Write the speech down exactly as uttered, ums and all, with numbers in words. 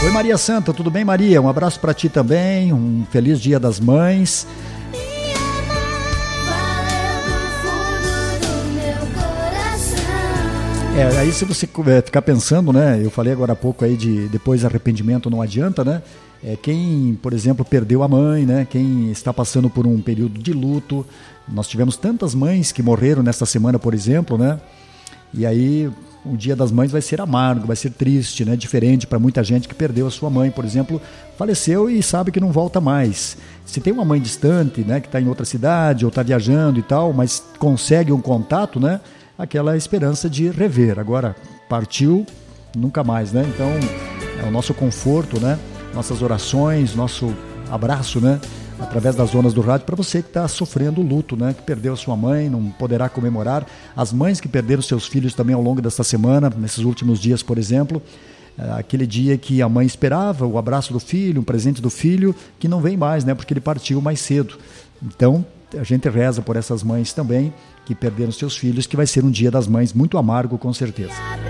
Oi, Maria Santa, tudo bem, Maria? Um abraço para ti também, um feliz Dia das Mães. É, aí se você ficar pensando, né, eu falei agora há pouco aí de depois arrependimento não adianta, né, é, quem, por exemplo, perdeu a mãe, né, quem está passando por um período de luto, nós tivemos tantas mães que morreram nesta semana, por exemplo, né, e aí o Dia das Mães vai ser amargo, vai ser triste, né, diferente para muita gente que perdeu a sua mãe, por exemplo, faleceu e sabe que não volta mais. Se tem uma mãe distante, né, que está em outra cidade ou está viajando e tal, mas consegue um contato, né, aquela esperança de rever. Agora, partiu, nunca mais, né? Então, é o nosso conforto, né? Nossas orações, nosso abraço, né? Através das ondas do rádio, para você que está sofrendo luto, né? Que perdeu a sua mãe, não poderá comemorar. As mães que perderam seus filhos também ao longo desta semana, nesses últimos dias, por exemplo. Aquele dia que a mãe esperava o abraço do filho, um presente do filho, que não vem mais, né? Porque ele partiu mais cedo. Então, a gente reza por essas mães também que perderam seus filhos, que vai ser um Dia das Mães muito amargo, com certeza.